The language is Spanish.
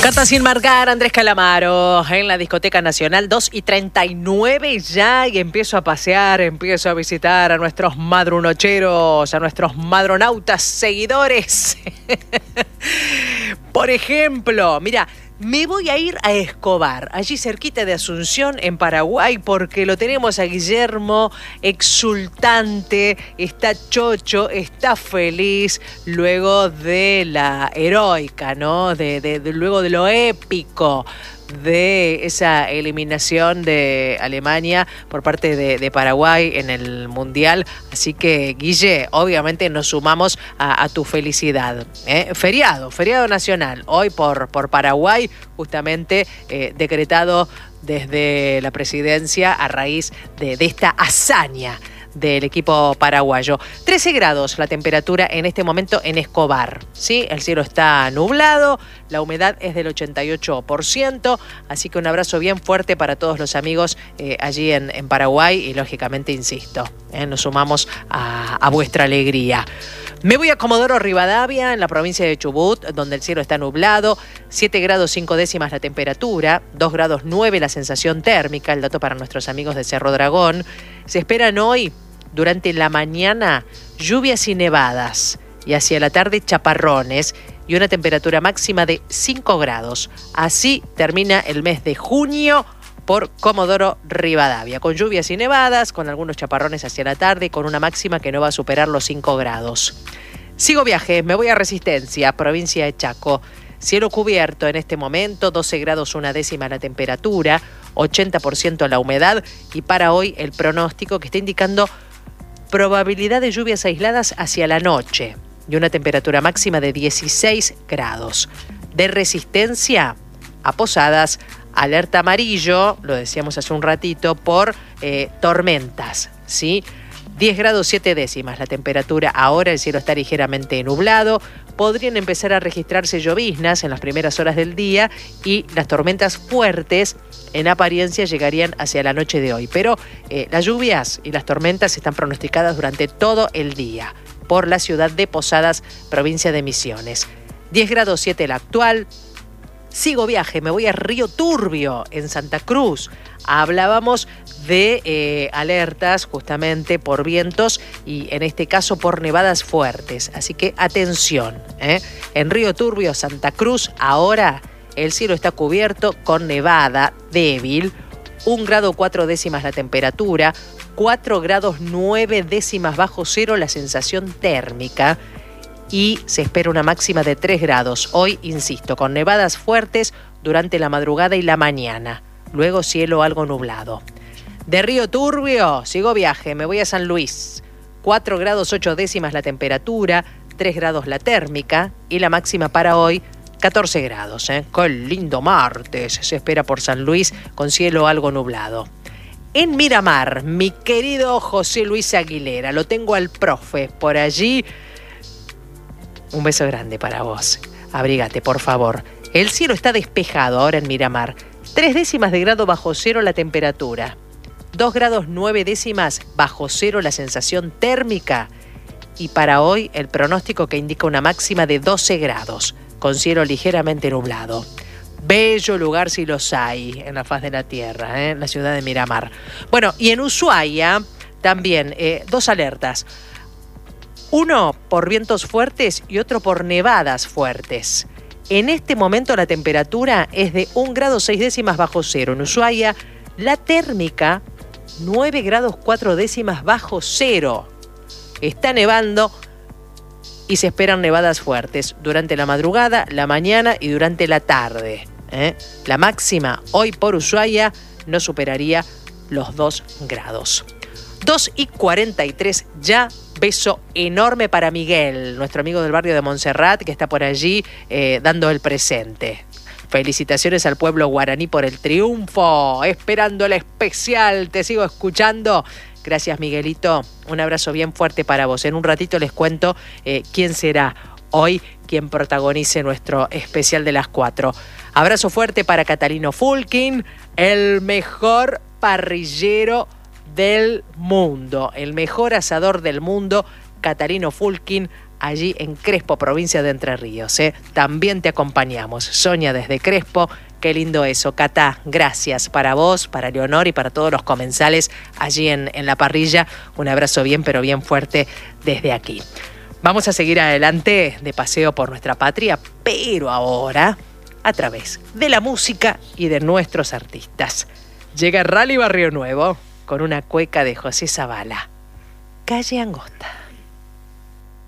Carta sin marcar, Andrés Calamaro, en la Discoteca Nacional, 2:39 ya, y empiezo a pasear, empiezo a visitar a nuestros madrunocheros, a nuestros madronautas seguidores. Por ejemplo, mira, me voy a ir a Escobar, allí cerquita de Asunción, en Paraguay, porque lo tenemos a Guillermo exultante, está chocho, está feliz, luego de la heroica, ¿no? Luego de lo épico de esa eliminación de Alemania por parte de Paraguay en el Mundial. Así que, Guille, obviamente nos sumamos a tu felicidad. Feriado nacional, hoy por Paraguay, justamente decretado desde la presidencia a raíz de esta hazaña del equipo paraguayo. 13 grados la temperatura en este momento en Escobar, ¿sí? El cielo está nublado, la humedad es del 88%, así que un abrazo bien fuerte para todos los amigos allí en Paraguay y, lógicamente, insisto, nos sumamos a vuestra alegría. Me voy a Comodoro Rivadavia, en la provincia de Chubut, donde el cielo está nublado, 7 grados 5 décimas la temperatura, 2 grados 9 la sensación térmica, el dato para nuestros amigos de Cerro Dragón. Se esperan hoy, durante la mañana, lluvias y nevadas, y hacia la tarde chaparrones, y una temperatura máxima de 5 grados. Así termina el mes de junio por Comodoro Rivadavia, con lluvias y nevadas, con algunos chaparrones hacia la tarde, con una máxima que no va a superar los 5 grados. Sigo viaje, me voy a Resistencia, provincia de Chaco. Cielo cubierto en este momento, 12 grados 1 décima la temperatura, 80% la humedad, y para hoy el pronóstico que está indicando probabilidad de lluvias aisladas hacia la noche y una temperatura máxima de 16 grados. De Resistencia a Posadas, alerta amarillo, lo decíamos hace un ratito, por tormentas, ¿sí? 10 grados 7 décimas la temperatura ahora, el cielo está ligeramente nublado, podrían empezar a registrarse lloviznas en las primeras horas del día y las tormentas fuertes en apariencia llegarían hacia la noche de hoy. Pero las lluvias y las tormentas están pronosticadas durante todo el día por la ciudad de Posadas, provincia de Misiones. 10 grados 7 la actual. Sigo viaje, me voy a Río Turbio, en Santa Cruz. Hablábamos de alertas justamente por vientos y en este caso por nevadas fuertes. Así que atención, en Río Turbio, Santa Cruz, ahora el cielo está cubierto con nevada débil. 1 grado 4 décimas la temperatura, 4 grados 9 décimas bajo cero la sensación térmica. Y se espera una máxima de 3 grados. Hoy, insisto, con nevadas fuertes durante la madrugada y la mañana. Luego cielo algo nublado. De Río Turbio, sigo viaje, me voy a San Luis. 4 grados 8 décimas la temperatura, 3 grados la térmica y la máxima para hoy, 14 grados. ¡Qué lindo martes! Se espera por San Luis con cielo algo nublado. En Miramar, mi querido José Luis Aguilera, lo tengo al profe por allí. Un beso grande para vos. Abrígate, por favor. El cielo está despejado ahora en Miramar. 3 décimas de grado bajo cero la temperatura. 2 grados 9 décimas bajo cero la sensación térmica. Y para hoy el pronóstico que indica una máxima de 12 grados, con cielo ligeramente nublado. Bello lugar si los hay en la faz de la tierra, en la ciudad de Miramar. Bueno, y en Ushuaia también 2 alertas. Uno por vientos fuertes y otro por nevadas fuertes. En este momento la temperatura es de 1 grado 6 décimas bajo cero. En Ushuaia, la térmica, 9 grados 4 décimas bajo cero. Está nevando y se esperan nevadas fuertes durante la madrugada, la mañana y durante la tarde. La máxima hoy por Ushuaia no superaría los 2 grados. 2:43 ya. Beso enorme para Miguel, nuestro amigo del barrio de Montserrat, que está por allí dando el presente. Felicitaciones al pueblo guaraní por el triunfo, esperando el especial, te sigo escuchando. Gracias, Miguelito, un abrazo bien fuerte para vos. En un ratito les cuento quién será hoy quien protagonice nuestro especial de las 4. Abrazo fuerte para Catalino Fulkin, el mejor parrillero del mundo, el mejor asador del mundo, Catalino Fulkin, allí en Crespo, provincia de Entre Ríos. También te acompañamos. Sonia desde Crespo. Qué lindo eso. Cata, gracias para vos, para Leonor y para todos los comensales allí en la parrilla. Un abrazo bien, pero bien fuerte desde aquí. Vamos a seguir adelante de paseo por nuestra patria, pero ahora a través de la música y de nuestros artistas. Llega Rally Barrio Nuevo con una cueca de José Zavala. Calle Angosta.